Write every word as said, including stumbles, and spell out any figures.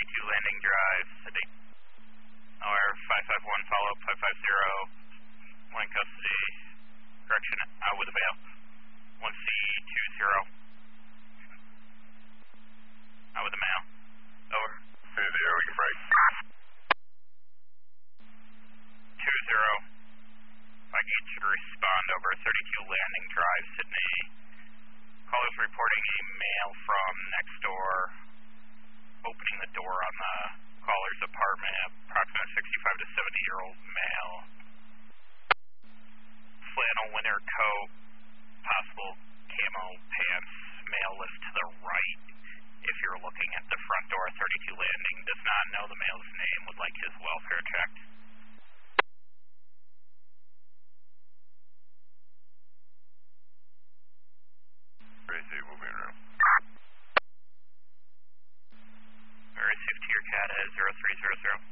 thirty-two Landing Drive, Sydney. Or five five one follow up, five five zero, one custody, correction, out with a bail. one C two zero. Out with a mail. Over. two zero, we can break. two zero. If I get you to respond over thirty-two Landing Drive, Sydney. Callers reporting a male from next door, opening the door on the caller's apartment, approximately sixty-five to seventy year old male. Flannel winter coat, possible camo pants, male lift to the right. If you're looking at the front door, thirty-two Landing, does not know the male's name, would like his welfare checked. Tracy, moving room. Received to your cat at zero three zero zero.